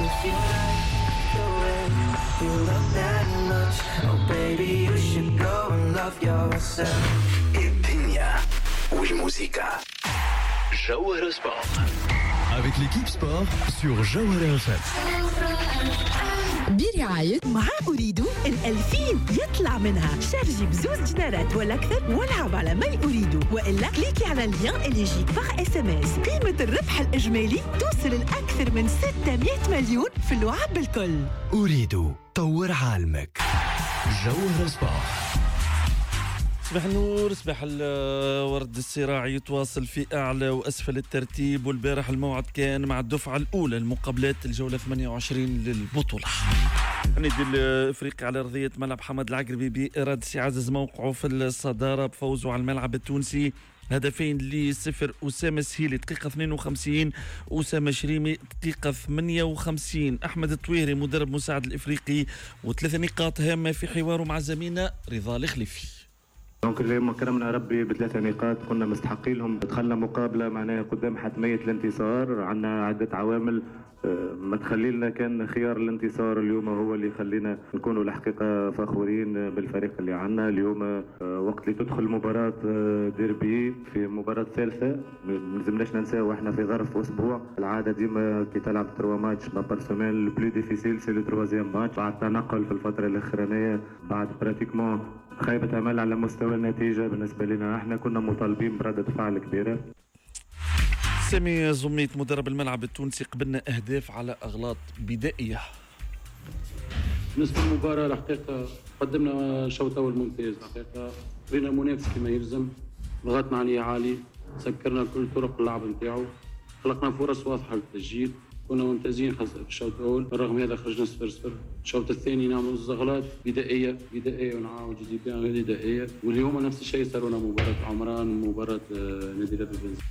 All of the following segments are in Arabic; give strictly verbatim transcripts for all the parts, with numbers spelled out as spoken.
If you like the way you look that much, oh baby, you should go and love yourself. الدنيا والموسيقى جوهر سبورت avec l'équipe sport sur جوهر اف ام. برعاية مع أريد الألفين يطلع منها شارجي بزوز دينارات ولا أكثر والعب على ما أريد، وإلا كليكي على اللين اللي يجيك باغ اس ام اس. قيمة الربح الإجمالي توصل لأكثر من ستمائة مليون في اللعب بالكل. أريد طور عالمك. جوهر سبورت. صباح النور، صباح الورد الصراعي يتواصل في أعلى وأسفل الترتيب، والبارح الموعد كان مع الدفعة الأولى المقابلات الجولة ثمانية وعشرين للبطولة. النادي الافريقي على ارضيه ملعب حمد العقربي بإرادة عزز موقعه في الصداره بفوزه على الملعب التونسي هدفين لصفر. أسامة سهيلي دقيقة اثنين وخمسين، أسامة شريمي دقيقة ثمانية وخمسين، أحمد الطويري مدرب مساعد الإفريقي، وثلاث نقاط هامة في حواره مع زميلنا رضا الخليفي. دونك اليوم كرمنا ربي بثلاثة نقاط كنا مستحقين لهم. دخلنا مقابلة معناها قدام حتمية الانتصار، عندنا عدة عوامل ما تخلي لنا كان خيار الانتصار اليوم هو اللي يخلينا نكونوا الحقيقة فخورين بالفريق اللي عندنا اليوم. وقت اللي تدخل مباراة ديربي في مباراة ثالثة ما لازمناش ننساو احنا في ظرف اسبوع. العادة ديما كي تلعب تروا ماتش با بارسومين البلو ديفيسيل سي لو تروازيام ماتش. بعد تنقل في الفترة الأخرانية، بعد براتيكمون خيبة أمل على مستوى النتيجة بالنسبة لنا، احنا كنا مطالبين بردة فعل كبيرة. سامي زميت مدرب الملعب التونسي، قبلنا أهداف على أغلاط بدائية. بالنسبة للمباراة الحقيقة قدمنا شوط أول ممتاز، الحقيقة رينا منافس كما يلزم، ضغطنا عليه عالي، سكرنا كل طرق اللعب نتاعو، خلقنا فرص واضحة للتسجيل، كنا ممتازين خاصة في الشوط الأول، بالرغم هذا خرجنا صفر صفر. الشوط الثاني نعمل زغلات بدائية بدائية ونعاود جدي بيان بدائية، واليوم نفس الشيء صار لنا مباراة عمران ومباراة نادي رياض البنزرت.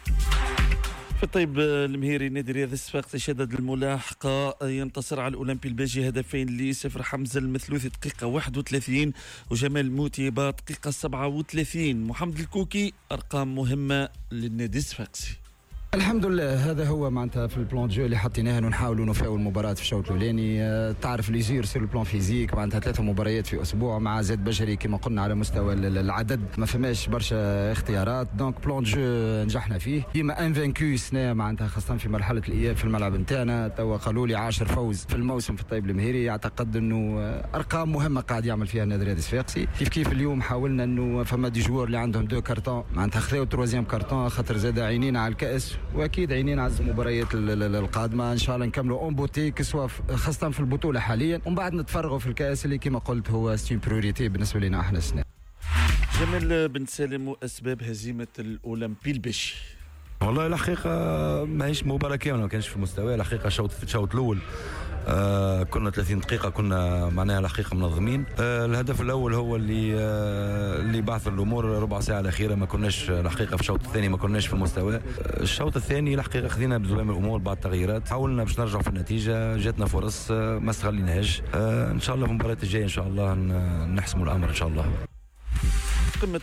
في الطيب المهيري نادي رياض الصفاقسي شدد الملاحقة، ينتصر على الأولمبي الباجي هدفين لصفر. حمزة المثلوثي دقيقة واحد وثلاثين وجمال موتيبا دقيقة سبعة وثلاثين. محمد الكوكي أرقام مهمة للنادي الصفاقسي. الحمد لله، هذا هو معناتها في البلان جو اللي حطيناه، نحاولوا نفاو المباراة في الشوط الاولاني. تعرف لي زير سير البلان فيزيك، معناتها ثلاثة مباريات في اسبوع مع زاد بشري كما قلنا على مستوى العدد ما فماش برشا اختيارات، دونك بلان جو نجحنا فيه. ديما انفانكو السنه معناتها خاصة في مرحلة الاياب في الملعب نتاعنا. توا قالوا لي عاشر فوز في الموسم في الطيب المهيري، اعتقد انه ارقام مهمة قاعد يعمل فيها النادي الرياضي الصفاقسي. كيف كيف اليوم حاولنا انه فما دي جوار اللي عندهم دو كارتون، معناتها خذوا تروازيام كارتون خاطر زاد عينينا على الكأس، واكيد عينينا على المباريات القادمه ان شاء الله نكملوا اون بوتي كسوا خاصه في البطوله حاليا، ومن بعد نتفرغوا في الكاس اللي كما قلت هو ستين بريوريتي بالنسبه لنا احنا السنه. جمال بن سالم، واسباب هزيمه الاولمبي الباشي. والله الحقيقه ماهيش مباراه كامله، ما كانش في مستوى الحقيقه. الشوط الشوط الاول آه كنا ثلاثين دقيقة كنا معناها الحقيقة منظمين. آه الهدف الأول هو اللي آه اللي بعث الأمور. ربع ساعة الأخيرة ما كناش الحقيقة في الشوط الثاني ما كناش في المستوى. آه الشوط الثاني الحقيقة خذينا بزمام الأمور بعد تغييرات، حاولنا باش نرجع في النتيجة، جاتنا فرص آه ما استغليناهاش. آه إن شاء الله في المباراة الجاية إن شاء الله نحسموا الأمر إن شاء الله. قمة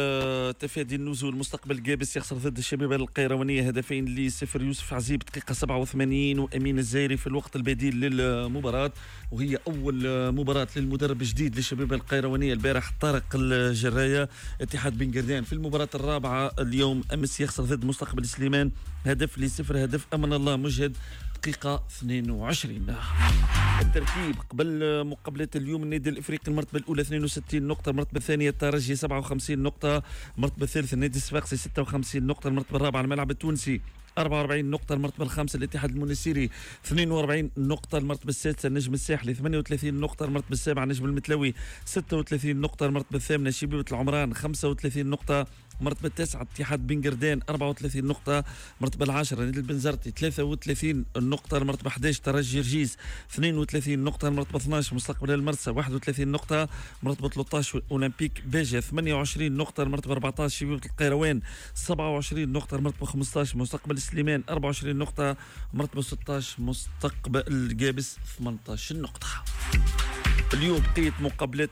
تفادي النزول مستقبل جابس يخسر ضد الشبيبة القيروانية هدفين لصفر. يوسف عزيب دقيقة سبعة وثمانين وأمين الزايري في الوقت البديل للمباراة، وهي أول مباراة للمدرب الجديد للشبيبة القيروانية البارح طارق الجراية. اتحاد بن قردان في المباراة الرابعة اليوم أمس يخسر ضد مستقبل سليمان هدف لصفر. هدف أمن الله مجهد دقيقة اثنين وعشرين. الترتيب قبل مقابلة اليوم: النادي الافريقي المرتبة الاولى اثنين وستين نقطة، المرتبة الثانية الترجي سبعة وخمسين نقطة، المرتبة الثالثة النادي الصفاقسي ستة وخمسين نقطة، المرتبة الرابعة الملعب التونسي أربعة وأربعين نقطة، المرتبة الخامسة الاتحاد المنسيري اثنين وأربعين نقطة، المرتبة السادسة النجم الساحلي ثمانية وثلاثين نقطة، المرتبة السابعة النجم المتلوي ستة وثلاثين نقطة، المرتبة الثامنة شبيبة العمران خمسة وثلاثين نقطة، المرتبة التاسعة اتحاد بن قردان أربعة وثلاثين نقطة، المرتبة العاشرة نادي البنزرتي ثلاثة وثلاثين نقطة، المرتبة أحد عشر ترجي رجيز اثنين وثلاثين نقطة، المرتبة اثني عشر مستقبل المرسى واحد وثلاثين نقطة، المرتبة ثلاثة عشر أولمبيك باجة ثمانية وعشرين نقطة، المرتبة أربعة عشر شبيبة القيروان سبعة وعشرين نقطة، المرتبة خمسة عشر مستقبل سليمان أربعة وعشرين نقطة، المرتبة ستة عشر مستقبل الجابس ثمانية عشر نقطة. اليوم بقيت مقابلات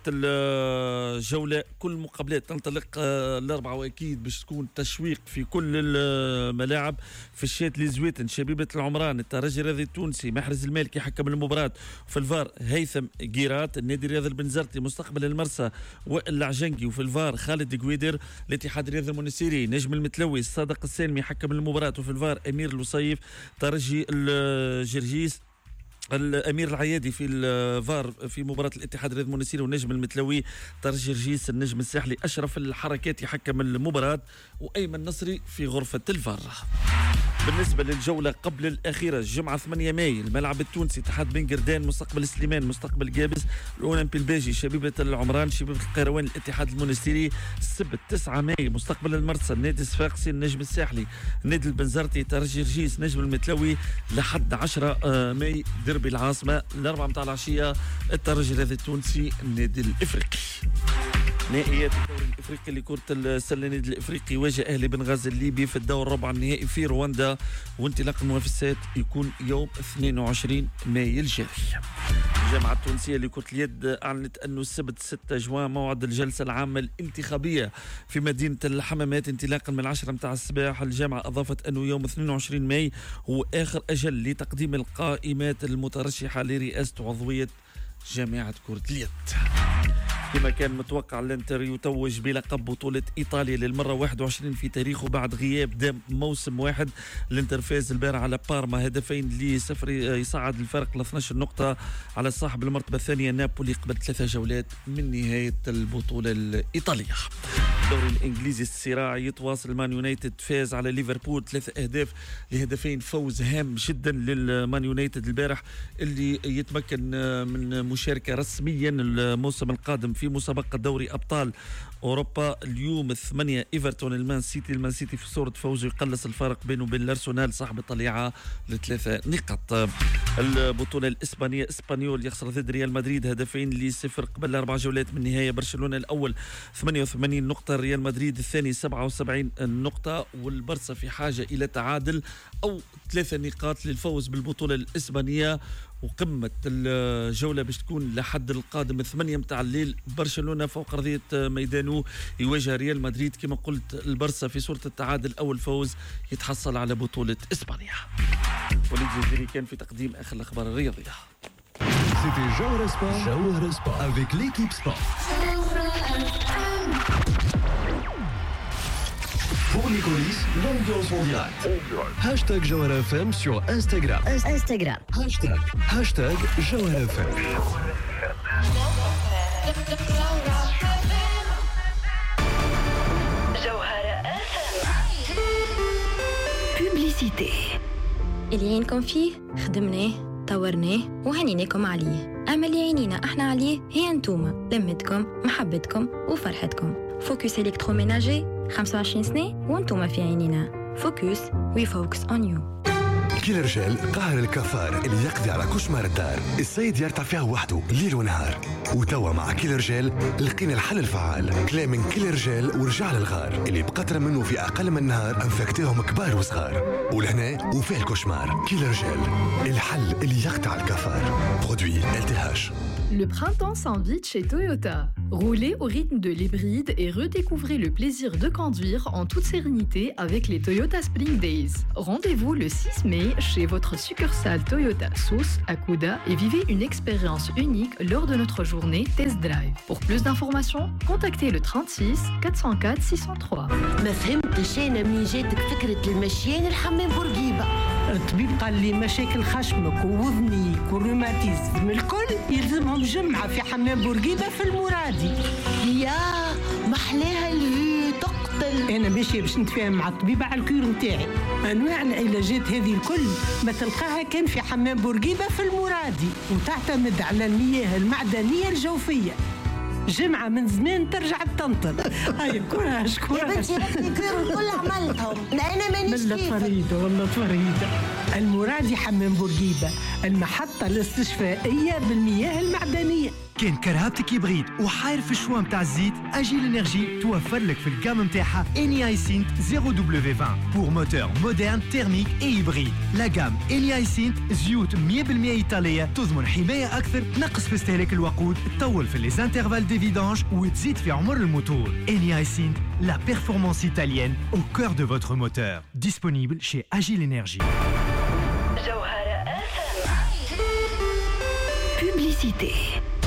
الجولة، كل مقابلات تنطلق الأربعة، وأكيد باش تكون تشويق في كل الملاعب. في الشات لزويتن شبيبة العمران، الترجي الرياضي التونسي، محرز المالكي حكم المباراة، وفي الفار هيثم قيرات، النادي الرياضي البنزرتي، مستقبل المرسى والعجنقي، وفي الفار خالد قويدر، الاتحاد الرياضي المنسيري، نجم المتلوي، الصادق السالمي حكم المباراة، وفي الفار أمير الوصيف، ترجي الجرجيس، الامير العيادي في الفار في مباراه الاتحاد الرياضي المنسيري، والنجم المتلوي، ترجي جرجيس، النجم الساحلي اشرف الحركات يحكم المباراه، وايمن نصري في غرفه الفار. بالنسبه للجوله قبل الاخيره، الجمعه ثمانية ماي، الملعب التونسي، اتحاد بن قردان، مستقبل سليمان، مستقبل قابس، الاولمبي الباجي، شبيبه العمران، شبيبه القيروان، الاتحاد المنستيري. السبت تسعة ماي، مستقبل المرسى، النادي الصفاقسي، النجم الساحلي، النادي البنزرتي، ترجي جرجيس، نجم المتلوي. لحد عشرة ماي ديربي العاصمه، الاربعه متاع العشيه، الترجي الرياضي التونسي، النادي الافريقي. نهائيات الدوري الافريقي لكره السله، النادي الافريقي يواجه اهلي بنغازي الليبي في الدور الربع النهائي في رواندا، وانطلاق المنافسات يكون يوم اثنين وعشرين ماي الجاري. الجامعه التونسيه لكره اليد اعلنت انه السبت ستة جوان موعد الجلسه العامه الانتخابيه في مدينه الحمامات انطلاقا من العشرة متاع الصباح. الجامعه اضافت انه يوم اثنين وعشرين ماي هو اخر اجل لتقديم القائمات المترشحه لرئاسه عضويه جامعه كره اليد. كما كان متوقع، الانتر يتوج بلقب بطولة إيطاليا للمرة واحد وعشرين في تاريخه بعد غياب دام موسم واحد. الانتر فاز البارح على بارما هدفين لصفر، يصعد الفرق ل اثنتي عشرة نقطة على صاحب المرتبة الثانية نابولي قبل ثلاثة جولات من نهاية البطولة الإيطالية. الدوري الإنجليزي الصراع يتواصل، مان يونايتد فاز على ليفربول ثلاثة أهداف لهدفين، فوز هام جدا للمان يونايتد البارح اللي يتمكن من مشاركة رسميا الموسم القادم في مسابقة دوري أبطال أوروبا. اليوم الثمانية إيفرتون المان سيتي، المان سيتي في صورة فوز يقلص الفارق بينه وبين الأرسنال صاحب الطليعة لثلاثة نقاط. البطولة الإسبانية، إسبانيول يخسر ضد ريال مدريد هدفين لصفر قبل أربع جولات من نهاية. برشلونة الأول ثمانية وثمانين نقطة، ريال مدريد الثاني سبعة وسبعين نقطة، والبرصة في حاجة إلى تعادل أو ثلاثة نقاط للفوز بالبطولة الإسبانية. وقمة الجولة باش تكون لحد القادم ثمانية متاع الليل، برشلونة فوق أرضية ميدانه يواجه ريال مدريد. كما قلت البرصة في صورة التعادل أو الفوز يتحصل على بطولة إسبانيا. وليد جزيري كان في تقديم آخر الأخبار الرياضية. C'était Jawahara Sport, Jawahara Sport avec l'équipe sport. Pour les coulisses, l'ambiance en direct. Hashtag Jawahara F M sur Instagram. Instagram. Hashtag, hashtag Jawahara F M. Jawahara F M. Publicité. اللي عينكم فيه خدمناه طورناه وهنيناكم عليه. أما اللي عينينا احنا عليه هي انتوما، لمتكم، محبتكم وفرحتكم. فوكس إلكتروميناجي خمسة وعشرين سنة وانتوما في عينينا. فوكس وي فوكس اون يو. كيلر جيل قاهر الكفار اللي يقضي على كشمار الدار، السيد يرتاح فيها وحده ليل ونهار. وتوا مع كيلر جيل لقينا الحل الفعال، كلام من كيلر جيل ورجع للغار اللي بقطرة منه في أقل من نهار انفكتهم كبار وصغار. ولهنا وفيه الكشمار. كيلر جيل الحل اللي يقطع الكفار. برودوي إل تي إتش. Le printemps s'invite chez Toyota. Roulez au rythme de l'hybride et redécouvrez le plaisir de conduire en toute sérénité avec les Toyota Spring Days. Rendez-vous le six mai chez votre succursale Toyota Sousse à Kouda et vivez une expérience unique lors de notre journée Test Drive. Pour plus d'informations, contactez le trente-six quatre cent quatre six cent trois. ما فهمتش أنا منين جاتك فكرة المشيان الحمام بورقيبة. الطبيب قال لي مشاكل خشمك ووذنيك والروماتيزم الكل يلزمهم جمعة في حمام بورقيبة في المرادي. يا محلاها الفيو تقتل. أنا ماشية باش نتفاهم مع الطبيب على الكير نتاعي. أنواع العلاجات هذه الكل ما تلقاها كان في حمام بورقيبة في المرادي، وتعتمد على المياه المعدنية الجوفية. جمعة من زمان ترجع تنطل. هاي كوراج كوراج. يا بنتي ركني كير الكل عملتهم. أنا مانيش كيفك. والله فريدة والله فريدة. المرادي حمام بورقيبة، المحطة الاستشفائية بالمياه المعدنية. كان كرهبتك يبغيد وحاير في الشوا متاع الزيت اجيل انرجي توفر لك في الجام متاعها اني سينت صفر دبليو عشرين بور موتور مودرن تيرميك اي هيبريد. لا جام اني سينت زيوت مية بالمية ايطاليه تضمن حمايه اكثر، تنقص في استهلاك الوقود، تطول في لي انترفال دي فيدانج وتزيد في عمر الموتور. اني سينت la performance italienne au cœur de votre moteur. Disponible chez Agile Énergie. Publicité.